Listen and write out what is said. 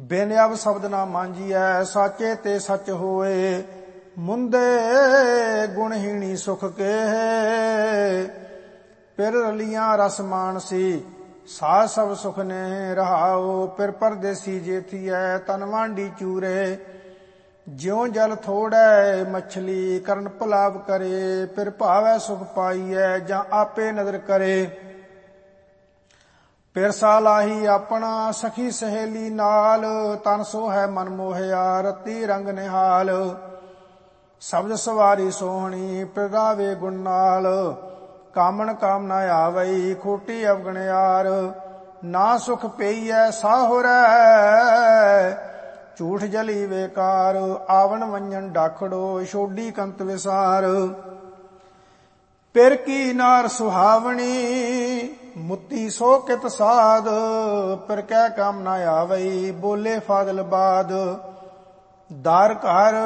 ਬਿਨ ਅਬ ਸ਼ਬਦ ਨਾ ਮਾਂਜੀਐ, ਸਾਚੇ ਤੇ ਸੱਚ ਹੋਏ। ਮੁੰਦੇ ਗੁਣਹੀਣੀ ਸੁਖ ਕੇ, ਪਿਰ ਰਲੀਆਂ ਰਸ ਮਾਨਸੀ, ਸਾਧ ਸਭ ਸੁਖ ਨੇ ਰਹਾਓ। ਪਿਰ ਪਰਦੇਸੀ ਜੇਥੀਐ, ਤਨ ਵਾਂਡੀ ਚੂਰੇ। ਜਿਉ ਜਲ ਥੋੜੈ ਮਛਲੀ, ਕਰਨ ਭਲਾਵ ਕਰੇ। ਪਿਰ ਭਾਵੈ ਸੁਖ ਪਾਈਐ, ਜਾਂ ਆਪੇ ਨਦਰ ਕਰੇ। ਪਿਰ ਸਾਲਾਹੀ ਆਪਣਾ, ਸਖੀ ਸਹੇਲੀ ਨਾਲ। ਤਨ ਸੋ ਹੈ ਮਨ ਮੋਹਿਆ, ਰਤੀ ਰੰਗ ਨਿਹਾਲ। ਸ਼ਬਦ ਸਵਾਰੀ ਸੋਹਣੀ, ਪਿਰ ਗਾਵੇ ਗੁਣ ਨਾਲ। ਕਾਮਣ ਕਾਮਨਾ ਆਵਈ, ਖੋਟੀ ਅਵਗਣਿਆਰ। ਨਾ ਸੁਖ ਪਈਐ ਸਾਹੁਰੈ, ਝੂਠ ਜਲੀ ਵੇਕਾਰ। ਆਵਣ ਵੰਜਨ ਡਾਖੜੋ, ਛੋਡੀ ਕੰਤ ਵਿਸਾਰ। ਪਿਰ ਕੀ ਨਾਰ ਸੁਹਾਵਣੀ, ਮੁੱਤੀ ਸੋ ਕਿਤ ਸਾਧ। ਪਿਰ ਕੈ ਕਾਮਨਾ ਆਵਈ, ਬੋਲੇ ਫਾਦਲ ਬਾਦ। ਦਰ ਘਰ